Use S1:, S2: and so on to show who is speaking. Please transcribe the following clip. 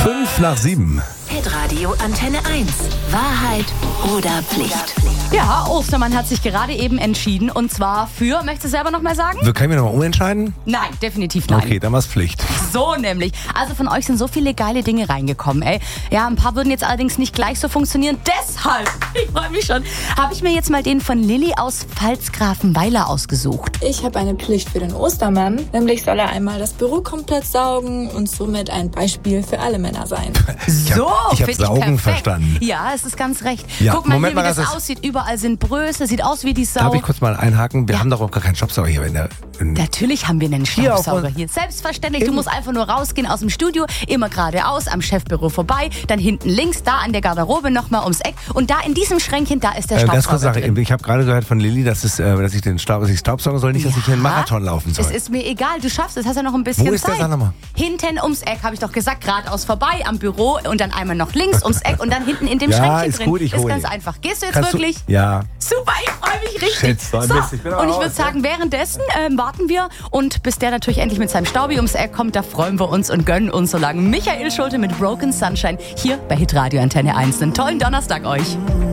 S1: 5:05.
S2: Hitradio Antenne 1. Wahrheit oder Pflicht?
S3: Ja, Ostermann hat sich gerade eben entschieden und zwar für, möchtest du selber nochmal sagen?
S1: Wir können wir nochmal umentscheiden?
S3: Nein, definitiv nein.
S1: Okay, dann war's Pflicht.
S3: So nämlich. Also von euch sind so viele geile Dinge reingekommen, ey. Ja, ein paar würden jetzt allerdings nicht gleich so funktionieren. Deshalb, ich freue mich schon, habe ich mir jetzt mal den von Lilly aus Pfalzgrafenweiler ausgesucht.
S4: Ich habe eine Pflicht für den Ostermann, nämlich soll er einmal das Büro komplett saugen und somit ein Beispiel für alle Männer sein.
S1: Ich hab Saugen
S3: perfekt
S1: verstanden.
S3: Ja, es ist ganz recht.
S1: Ja,
S3: Guck mal
S1: Moment
S3: hier, wie
S1: mal,
S3: das
S1: das
S3: aussieht. Überall sind Brösel, sieht aus wie die Sau.
S1: Darf ich kurz mal einhaken? Wir haben doch auch gar keinen Staubsauger hier in der...
S3: Natürlich haben wir einen
S1: Hier auf
S3: Staubsauger
S1: uns-
S3: hier. Selbstverständlich, du musst einfach nur rausgehen aus dem Studio, immer geradeaus, am Chefbüro vorbei, dann hinten links, da an der Garderobe nochmal ums Eck und da in diesem Schränkchen, da ist der
S1: Ganz kurz
S3: Staubsauger
S1: Sache,
S3: drin.
S1: ich habe gerade gehört von Lilly, dass ich Staubsaugen soll, nicht, dass ich hier einen Marathon laufen soll.
S3: Es ist mir egal, du schaffst es, hast ja noch ein bisschen
S1: Wo ist der,
S3: Zeit.
S1: sag noch mal?
S3: Hinten ums Eck, habe ich doch gesagt, geradeaus vorbei am Büro und dann einmal noch links ums Eck und dann hinten in dem
S1: Ja,
S3: Schränkchen
S1: ist
S3: drin.
S1: gut, ich
S3: ist
S1: hol
S3: ganz
S1: ihn.
S3: einfach. Gehst du jetzt
S1: Kannst
S3: wirklich?
S1: Ja.
S3: Super, ich freue mich richtig.
S1: Schätze, ein bisschen. Ich bin auch
S3: und ich würde
S1: raus,
S3: sagen, währenddessen warten wir und bis der natürlich endlich mit seinem Staubi ums Eck kommt, da freuen wir uns und gönnen uns so lange. Michael Schulte mit Broken Sunshine hier bei Hitradio Antenne 1. Einen tollen Donnerstag euch.